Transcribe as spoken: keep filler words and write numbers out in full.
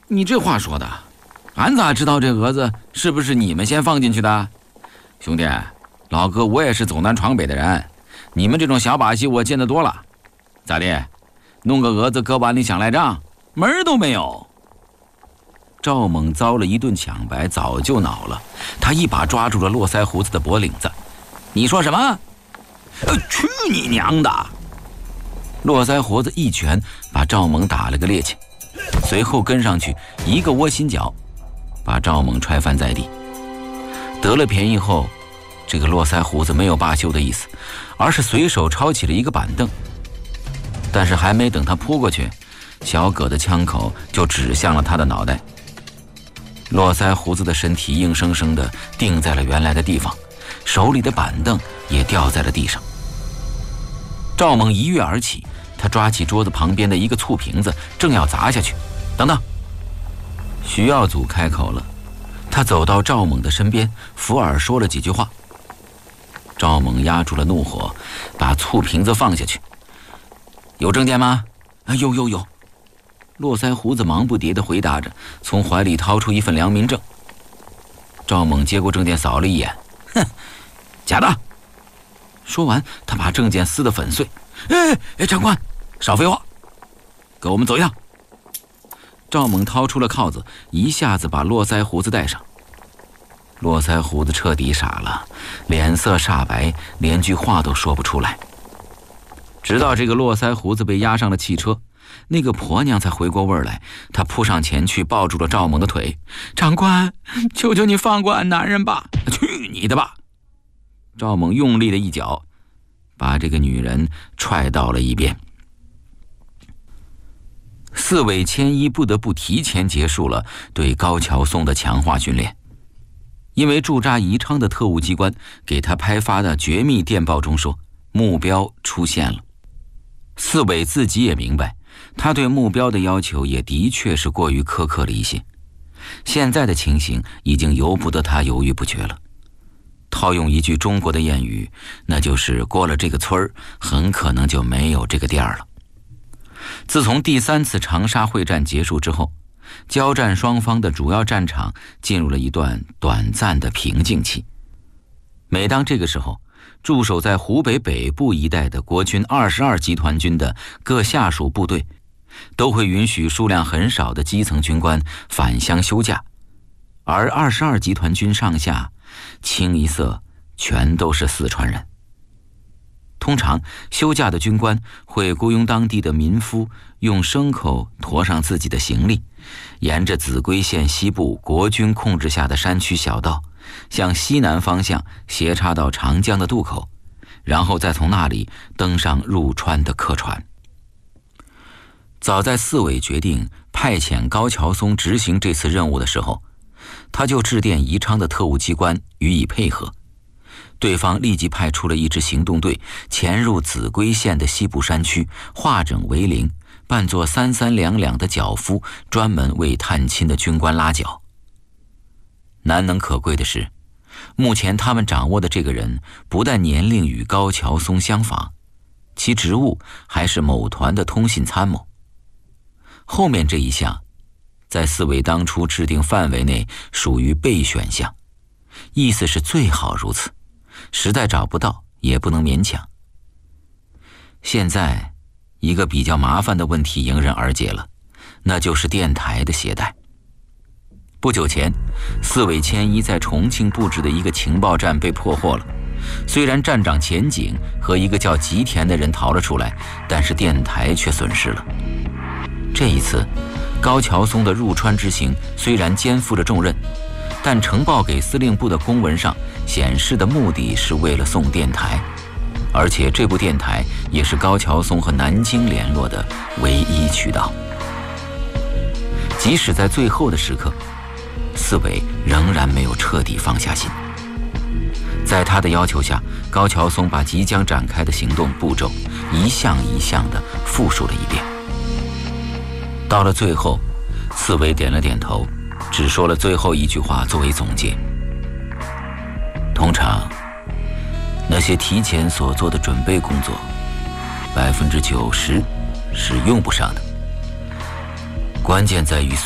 你这话说的，俺咋知道这蛾子是不是你们先放进去的？兄弟，老哥我也是走南闯北的人，你们这种小把戏我见得多了。咋的？弄个蛾子搁碗里想赖账，门儿都没有。赵猛遭了一顿抢白，早就恼了，他一把抓住了络腮胡子的脖领子。你说什么？呃，去你娘的！络腮胡子一拳把赵猛打了个趔趄，随后跟上去一个窝心脚，把赵猛踹翻在地。得了便宜后，这个络腮胡子没有罢休的意思，而是随手抄起了一个板凳。但是还没等他扑过去，小葛的枪口就指向了他的脑袋。络腮胡子的身体硬生生地定在了原来的地方，手里的板凳也掉在了地上。赵猛一跃而起，他抓起桌子旁边的一个醋瓶子，正要砸下去。等等！徐耀祖开口了，他走到赵猛的身边，附耳说了几句话。赵猛压住了怒火，把醋瓶子放下去。有证件吗？啊，有有有。络腮胡子忙不迭地回答着，从怀里掏出一份良民证。赵猛接过证件扫了一眼，哼，假的。说完，他把证件撕得粉碎。哎哎，长官，少废话，跟我们走一趟。赵猛掏出了铐子，一下子把络腮胡子带上。络腮胡子彻底傻了，脸色煞白，连句话都说不出来。直到这个络腮胡子被押上了汽车，那个婆娘才回过味儿来，她扑上前去抱住了赵猛的腿。长官，求求你放过俺男人吧！去你的吧！赵猛用力的一脚，把这个女人踹到了一边。四尾千一不得不提前结束了对高桥松的强化训练，因为驻扎宜昌的特务机关给他拍发的绝密电报中说，目标出现了。四尾自己也明白，他对目标的要求也的确是过于苛刻了一些。现在的情形已经由不得他犹豫不决了。套用一句中国的谚语，那就是过了这个村儿，很可能就没有这个店儿了。自从第三次长沙会战结束之后，交战双方的主要战场进入了一段短暂的平静期。每当这个时候，驻守在湖北北部一带的国军二十二集团军的各下属部队都会允许数量很少的基层军官返乡休假，而二十二集团军上下清一色全都是四川人。通常休假的军官会雇佣当地的民夫，用牲口驮上自己的行李，沿着秭归县西部国军控制下的山区小道，向西南方向斜插到长江的渡口，然后再从那里登上入川的客船。早在四委决定派遣高桥松执行这次任务的时候，他就致电宜昌的特务机关予以配合。对方立即派出了一支行动队，潜入秭归县的西部山区，化整为零，扮作三三两两的脚夫，专门为探亲的军官拉脚。难能可贵的是，目前他们掌握的这个人不但年龄与高桥松相仿，其职务还是某团的通信参谋。后面这一项在四委当初制定范围内属于备选项，意思是最好如此，实在找不到也不能勉强。现在一个比较麻烦的问题迎刃而解了，那就是电台的携带。不久前，四委千一在重庆布置的一个情报站被破获了，虽然站长钱景和一个叫吉田的人逃了出来，但是电台却损失了。这一次高桥松的入川之行虽然肩负着重任，但呈报给司令部的公文上显示的目的是为了送电台，而且这部电台也是高桥松和南京联络的唯一渠道。即使在最后的时刻，四委仍然没有彻底放下心。在他的要求下，高桥松把即将展开的行动步骤一项一项地复述了一遍。到了最后，四委点了点头，只说了最后一句话作为总结。通常那些提前所做的准备工作，百分之九十是用不上的，关键在于